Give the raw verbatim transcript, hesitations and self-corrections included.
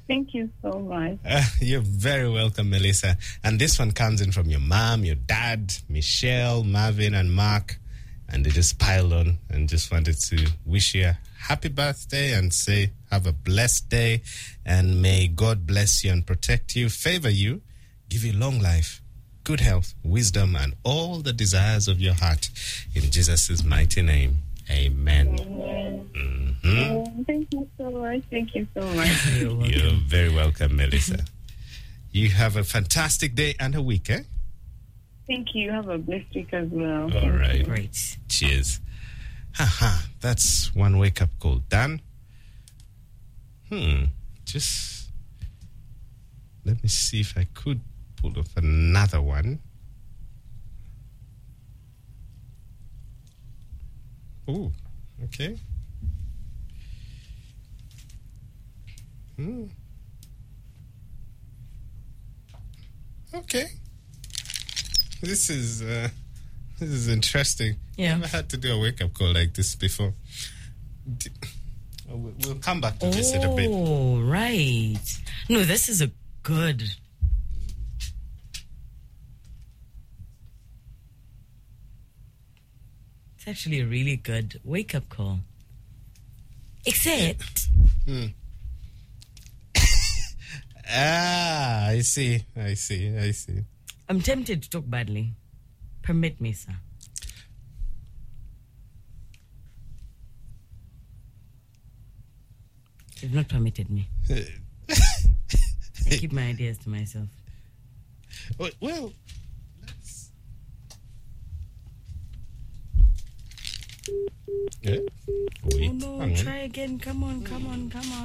Thank you so much. Uh, you're very welcome, Melissa. And this one comes in from your mom, your dad, Michelle, Marvin, and Mark. And they just piled on and just wanted to wish you a happy birthday and say, have a blessed day. And may God bless you and protect you, favor you, give you long life, good health, wisdom, and all the desires of your heart. In Jesus' mighty name, amen. Amen. Mm-hmm. Oh, thank you so much. Thank you so much. You're, You're very welcome, Melissa. You have a fantastic day and a week, eh? Thank you. Have a blessed week as well. All right. Great. Cheers. Haha, that's one wake-up call done. Hmm, just let me see if I could pull off another one. Oh, okay. Hmm. Okay. This is uh, this is interesting. Yeah. I've never had to do a wake-up call like this before. D- We'll come back to this in a bit. Oh, right. No, this is a good. It's actually a really good wake-up call. Except... Hmm. Ah, I see. I see. I see. I'm tempted to talk badly. Permit me, sir. You've not permitted me. I keep my ideas to myself. Well, well let's... Yeah. Wait, Oh no, hang on. try again. Come on, come on, come on.